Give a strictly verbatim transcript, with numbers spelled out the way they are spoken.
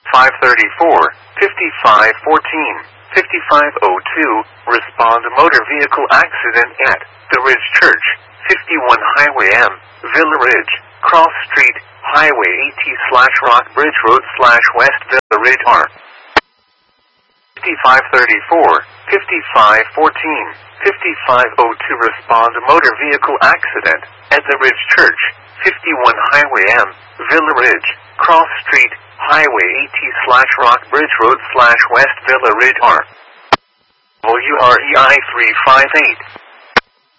five thirty-four, fifty-five fourteen, fifty-five oh two, respond to motor vehicle accident at The Ridge Church, fifty-one Highway M, Villa Ridge, Cross Street, Highway eighty slash Rock Bridge Road slash West Villa Ridge R. fifty-five thirty-four, fifty-five fourteen, fifty-five oh two, respond to motor vehicle accident at The Ridge Church, fifty-one Highway M, Villa Ridge, Cross Street, Highway eighty slash Rock Bridge Road slash West Villa Ridge R. W R E I three five eight.